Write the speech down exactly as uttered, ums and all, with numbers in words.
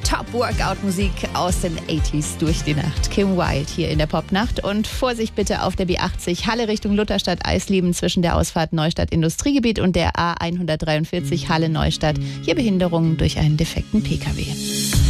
Top-Workout-Musik aus den achtziger durch die Nacht. Kim Wilde hier in der Popnacht. Und Vorsicht bitte auf der B achtzig, Halle Richtung Lutherstadt, Eisleben zwischen der Ausfahrt Neustadt Industriegebiet und der A hundertdreiundvierzig Halle Neustadt. Hier Behinderungen durch einen defekten P K W.